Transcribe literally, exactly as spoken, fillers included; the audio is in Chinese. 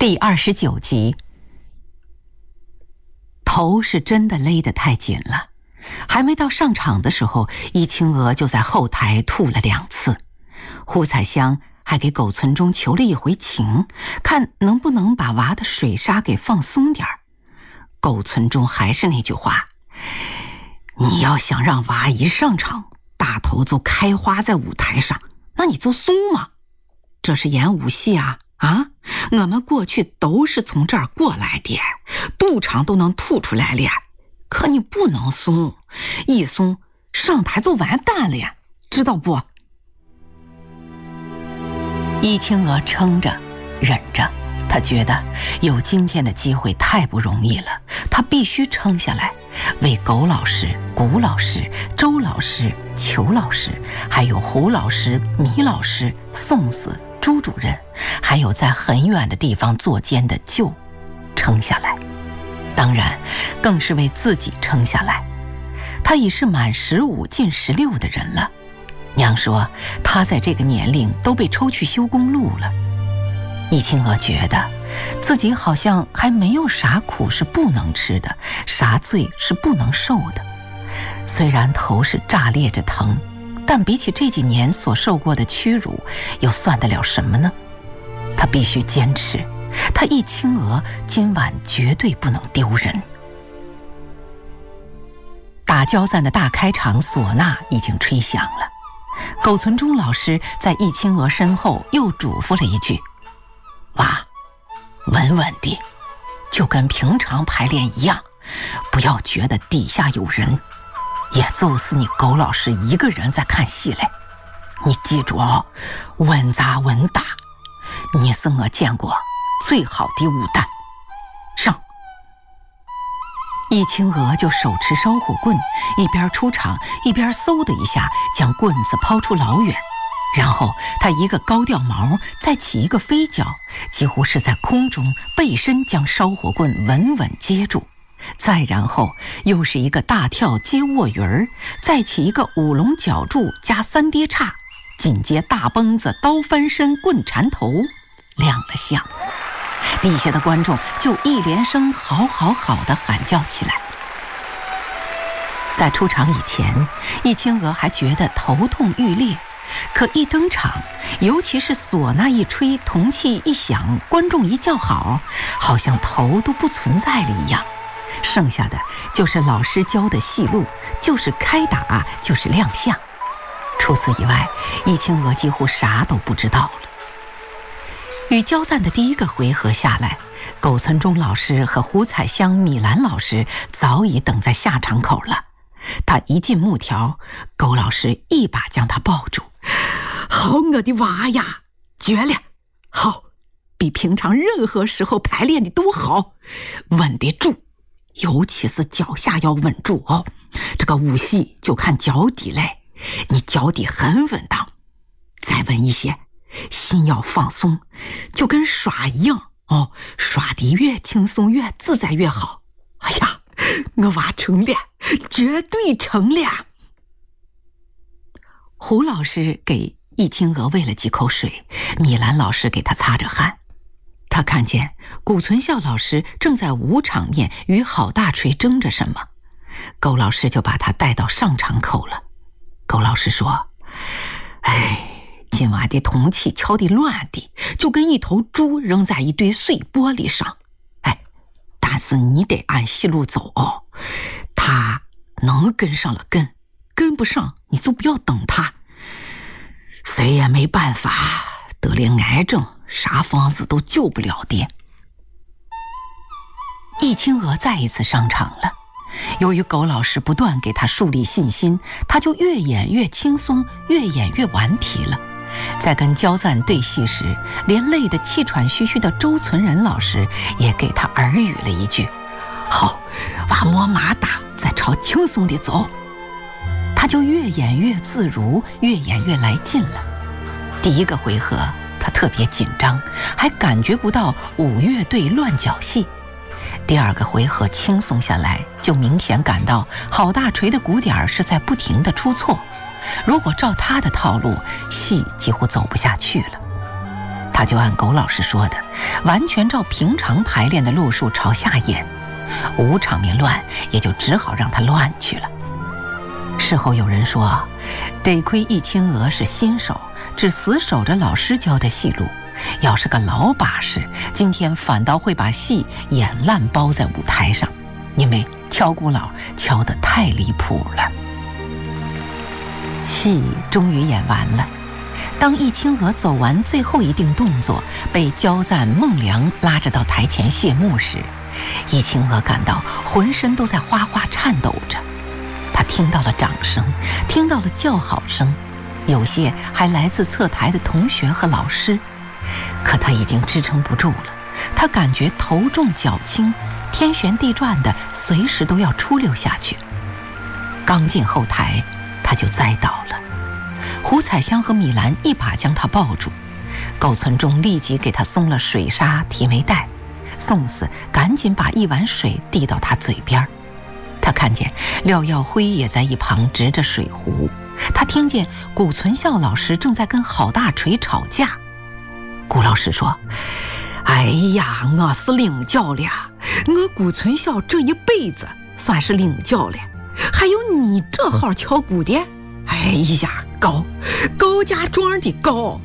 第二十九集。头是真的勒得太紧了，还没到上场的时候，易青娥就在后台吐了两次。胡彩香还给苟存中求了一回情，看能不能把娃的水沙给放松点儿。苟存中还是那句话，你要想让娃一上场大头就开花在舞台上，那你就松嘛。这是演武戏啊啊！我们过去都是从这儿过来的，肚肠都能吐出来了，可你不能松，一松上台就完蛋了，知道不？易青娥撑着忍着，她觉得有今天的机会太不容易了，她必须撑下来，为苟老师、谷老师、周老师、裘老师，还有胡老师、米老师、宋子、朱主任，还有在很远的地方作监的舅撑下来，当然更是为自己撑下来。他已是满十五近十六的人了，娘说他在这个年龄都被抽去修公路了。易青娥觉得自己好像还没有啥苦是不能吃的，啥罪是不能受的。虽然头是炸裂着疼，但比起这几年所受过的屈辱，又算得了什么呢？他必须坚持，他易青娥今晚绝对不能丢人。打交赞的大开场唢呐已经吹响了，苟存中老师在易青娥身后又嘱咐了一句：娃，稳稳地，就跟平常排练一样，不要觉得底下有人，也就是你苟老师一个人在看戏嘞。你记住哦，稳扎稳打，你是我见过最好的武旦。上！易青娥就手持烧火棍，一边出场一边嗖的一下将棍子抛出老远，然后他一个高吊毛，再起一个飞脚，几乎是在空中背身将烧火棍稳稳接住，再然后又是一个大跳接卧云儿，再起一个五龙脚柱加三跌叉，紧接大蹦子刀翻身棍缠头，亮了相。底下的观众就一连声好好好的喊叫起来。在出场以前，易青娥还觉得头痛欲裂，可一登场，尤其是唢呐一吹，铜器一响，观众一叫好，好像头都不存在了一样。剩下的就是老师教的戏路，就是开打，就是亮相。除此以外，易青娥几乎啥都不知道了。与交赞的第一个回合下来，苟存中老师和胡彩香、米兰老师早已等在下场口了。他一进幕条，苟老师一把将他抱住：好，我的娃呀，绝了，好，比平常任何时候排练的都好，稳得住，尤其是脚下要稳住哦。这个武戏就看脚底嘞，你脚底很稳当，再稳一些，心要放松，就跟耍一样哦，耍得越轻松越自在越好。哎呀，我娃成了，绝对成了。胡老师给易青娥喂了几口水，米兰老师给他擦着汗。他看见谷存孝老师正在武场面与郝大锤争着什么，苟老师就把他带到上场口了。苟老师说：哎，今晚的铜器敲得乱的，就跟一头猪扔在一堆碎玻璃上。哎，但是你得按戏路走哦，他能跟上了跟，跟不上你就不要等他。谁也没办法，得了癌症，啥方子都救不了的。易青娥再一次上场了，由于苟老师不断给他树立信心，他就越演越轻松，越演越顽皮了。在跟交赞对戏时，连累得气喘吁吁的周存仁老师也给他耳语了一句：好，娃摸马打，再朝轻松的走。他就越演越自如，越演越来劲了。第一个回合他特别紧张，还感觉不到五乐队乱搅戏。第二个回合轻松下来，就明显感到郝大锤的鼓点是在不停地出错，如果照他的套路，戏几乎走不下去了。 他就按苟老师说的，完全照平常排练的路数朝下演，武场面乱，也就只好让他乱去了。事后有人说，得亏易清娥是新手，只死守着老师教的戏路，要是个老把式，今天反倒会把戏演烂包在舞台上，因为敲鼓佬敲得太离谱了。戏终于演完了，当易清娥走完最后一定动作，被焦赞、孟良拉着到台前谢幕时，易清娥感到浑身都在哗哗颤抖着。她听到了掌声，听到了叫好声，有些还来自侧台的同学和老师。可她已经支撑不住了，她感觉头重脚轻，天旋地转的，随时都要出溜下去。刚进后台，她就栽倒了。胡彩香和米兰一把将她抱住，苟存忠立即给她松了水纱提眉带，宋四赶紧把一碗水递到她嘴边。他看见廖耀辉也在一旁执着水壶，他听见古存孝老师正在跟郝大锤吵架。古老师说：“哎呀，我是领教了，我古存孝这一辈子算是领教了，还有你这号敲鼓的，哎呀，高高家庄的高。”